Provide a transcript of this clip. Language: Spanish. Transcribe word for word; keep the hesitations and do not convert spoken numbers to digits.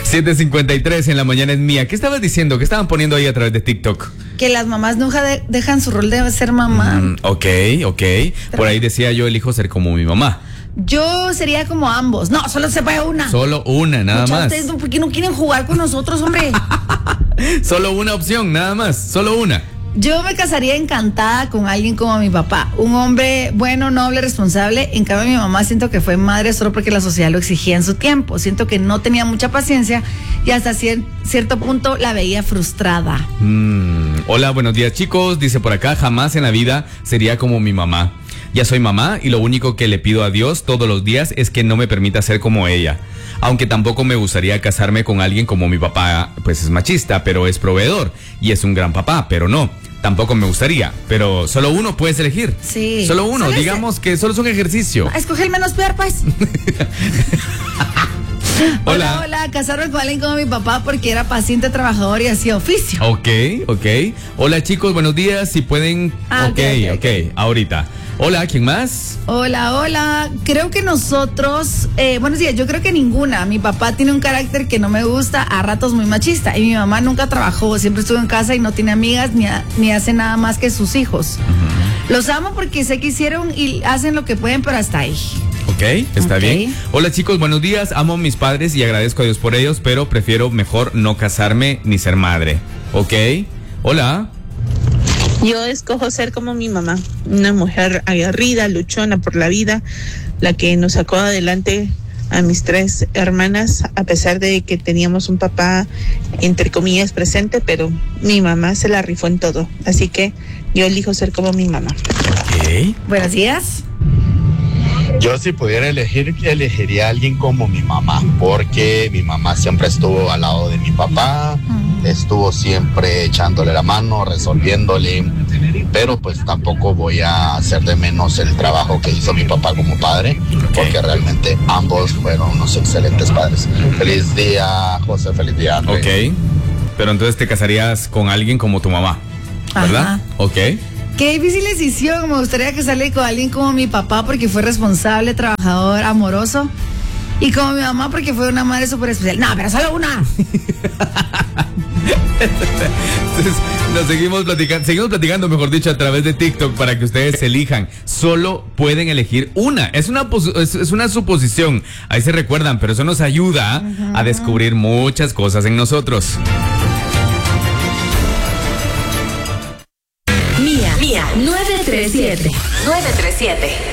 siete cincuenta y tres en la mañana es mía. ¿Qué estabas diciendo? ¿Qué estaban poniendo ahí a través de TikTok? Que las mamás nunca de- dejan su rol de ser mamá. Mm, ok, ok. Por ahí decía yo, elijo ser como mi mamá. Yo sería como ambos. No, solo se puede una. Solo una, nada Muchas más. Ustedes no, ¿por qué no quieren jugar con nosotros, hombre? Solo una opción, nada más. Solo una. Yo me casaría encantada con alguien como mi papá. Un hombre bueno, noble, responsable. En cambio, mi mamá siento que fue madre solo porque la sociedad lo exigía en su tiempo. Siento que no tenía mucha paciencia y hasta cier- cierto punto la veía frustrada. Mm, hola, buenos días, chicos. Dice por acá, jamás en la vida sería como mi mamá. Ya soy mamá y lo único que le pido a Dios todos los días es que no me permita ser como ella. Aunque tampoco me gustaría casarme con alguien como mi papá, pues es machista, pero es proveedor y es un gran papá, pero no. Tampoco me gustaría, pero solo uno puedes elegir. Sí. Solo uno, Solo digamos ese. que solo es un ejercicio. Escoge el menos peor, pues. Hola. Hola, hola. Casarme con alguien como mi papá porque era paciente, trabajador y hacía oficio. Ok, ok. Hola, chicos, buenos días. Si pueden. Ah, ok, ok, ok, ok. ahorita. Hola, ¿quién más? Hola, hola. Creo que nosotros, eh, buenos días, yo creo que ninguna. Mi papá tiene un carácter que no me gusta, a ratos muy machista. Y mi mamá nunca trabajó, siempre estuvo en casa y no tiene amigas ni, a- ni hace nada más que sus hijos. Los amo porque sé que hicieron y hacen lo que pueden, pero hasta ahí. Ok, está Ok. bien. Hola, chicos, buenos días. Amo a mis padres y agradezco a Dios por ellos, pero prefiero mejor no casarme ni ser madre. Ok. Hola. Yo escojo ser como mi mamá, una mujer aguerrida, luchona por la vida, la que nos sacó adelante a mis tres hermanas, a pesar de que teníamos un papá, entre comillas, presente, pero mi mamá se la rifó en todo. Así que yo elijo ser como mi mamá. Ok. Buenos días. Yo si pudiera elegir, elegiría a alguien como mi mamá, porque mi mamá siempre estuvo al lado de mi papá, estuvo siempre echándole la mano, resolviéndole, pero pues tampoco voy a hacer de menos el trabajo que hizo mi papá como padre, porque realmente ambos fueron unos excelentes padres. Feliz día, José, feliz día, André. Ok. Pero entonces te casarías con alguien como tu mamá, ¿verdad? Ajá. Ok. Qué difícil decisión. Me gustaría casarme con alguien como mi papá porque fue responsable, trabajador, amoroso. Y como mi mamá porque fue una madre súper especial. No, pero solo una. Entonces, nos seguimos platicando, seguimos platicando, mejor dicho, a través de TikTok para que ustedes elijan. Solo pueden elegir una. Es una, pos- es, es una suposición. Ahí se recuerdan, pero eso nos ayuda a descubrir muchas cosas en nosotros. Mía, Mía, nueve tres siete. nueve tres siete.